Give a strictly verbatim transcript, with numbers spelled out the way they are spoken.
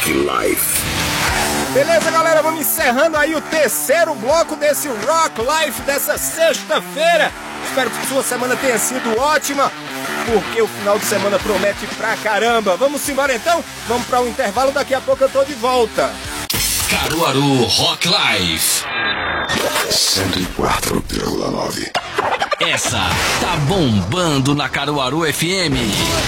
Rock Life. Beleza, galera, vamos encerrando aí o terceiro bloco desse Rock Life dessa sexta-feira. Espero que sua semana tenha sido ótima, porque o final de semana promete pra caramba. Vamos embora então? Vamos para um intervalo, daqui a pouco eu tô de volta. Caruaru Rock Life cento e quatro vírgula nove. Essa tá bombando na Caruaru F M.